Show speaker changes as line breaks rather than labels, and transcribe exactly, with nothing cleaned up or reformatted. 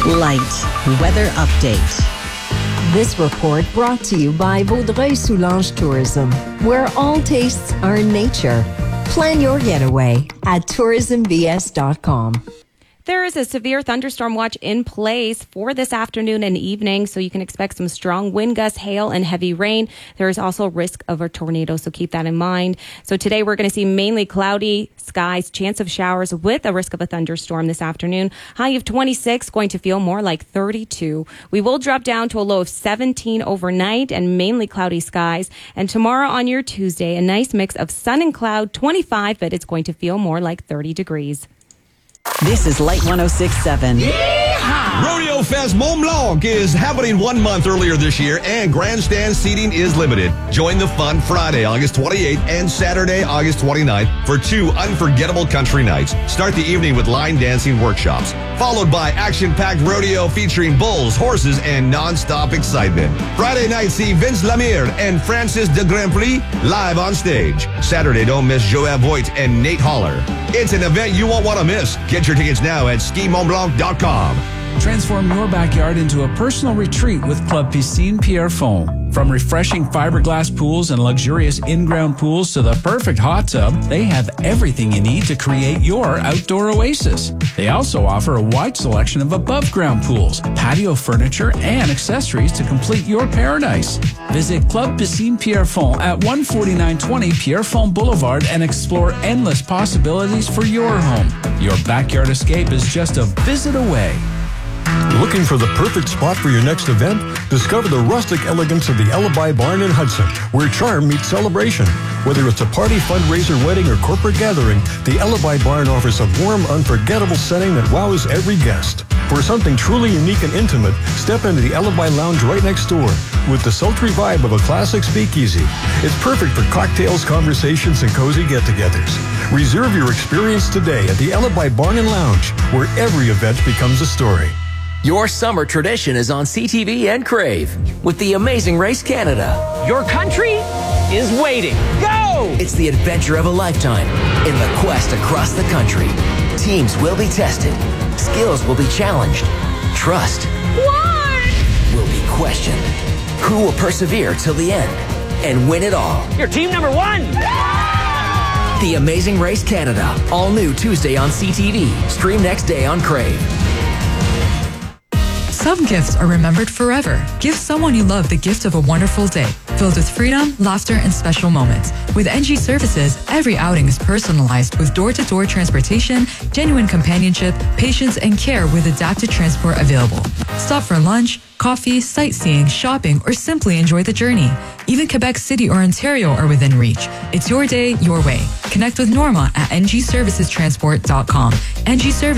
Light weather update.
This report brought to you by Vaudreuil-Soulanges Tourism, where all tastes are in nature. Plan your getaway at tourism v s dot com.
There is a severe thunderstorm watch in place for this afternoon and evening, so you can expect some strong wind gusts, hail, and heavy rain. There is also risk of a tornado, so keep that in mind. So today we're going to see mainly cloudy skies, chance of showers with a risk of a thunderstorm this afternoon. High of twenty-six, going to feel more like thirty-two. We will drop down to a low of seventeen overnight and mainly cloudy skies. And tomorrow on your Tuesday, a nice mix of sun and cloud, twenty-five, but it's going to feel more like thirty degrees.
This is Light one oh six point seven.
Rodeo Fest Mont Blanc is happening one month earlier this year, and grandstand seating is limited. Join the fun Friday, August twenty-eighth, and Saturday, August twenty-ninth, for two unforgettable country nights. Start the evening with line dancing workshops, followed by action-packed rodeo featuring bulls, horses, and non-stop excitement. Friday night, see Vince Lemire and Francis de Grandprix live on stage. Saturday, don't miss Joab Voigt and Nate Holler. It's an event you won't want to miss. Get your tickets now at ski mont blanc dot com.
Transform your backyard into a personal retreat with Club Piscine Pierrefonds. From refreshing fiberglass pools and luxurious in-ground pools to the perfect hot tub, they have everything you need to create your outdoor oasis. They also offer a wide selection of above-ground pools, patio furniture, and accessories to complete your paradise. Visit Club Piscine Pierrefonds at one forty-nine twenty Pierrefonds Boulevard and explore endless possibilities for your home. Your backyard escape is just a visit away.
Looking for the perfect spot for your next event? Discover the rustic elegance of the Alibi Barn in Hudson, where charm meets celebration. Whether it's a party, fundraiser, wedding, or corporate gathering, the Alibi Barn offers a warm, unforgettable setting that wows every guest. For something truly unique and intimate, step into the Alibi Lounge right next door with the sultry vibe of a classic speakeasy. It's perfect for cocktails, conversations, and cozy get-togethers. Reserve your experience today at the Alibi Barn and Lounge, where every event becomes a story.
Your summer tradition is on C T V and Crave with The Amazing Race Canada.
Your country is waiting. Go!
It's the adventure of a lifetime in the quest across the country. Teams will be tested. Skills will be challenged. Trust
What?
will be questioned. Who will persevere till the end and win it all?
You're team number one.
The Amazing Race Canada. All new Tuesday on C T V. Stream next day on Crave.
Some gifts are remembered forever. Give someone you love the gift of a wonderful day, filled with freedom, laughter, and special moments. With N G Services, every outing is personalized with door-to-door transportation, genuine companionship, patience, and care with adapted transport available. Stop for lunch, coffee, sightseeing, shopping, or simply enjoy the journey. Even Quebec City or Ontario are within reach. It's your day, your way. Connect with Norma at n g services transport dot com. N G Services